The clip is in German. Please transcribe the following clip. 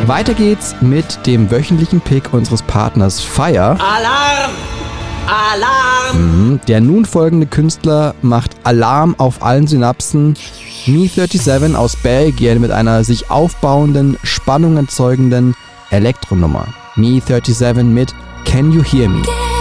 Weiter geht's mit dem wöchentlichen Pick unseres Partners Fire. Alarm! Alarm! Der nun folgende Künstler macht Alarm auf allen Synapsen. Me37 aus Belgien mit einer sich aufbauenden, Spannung erzeugenden Elektronummer. Me37 mit Can You Hear Me?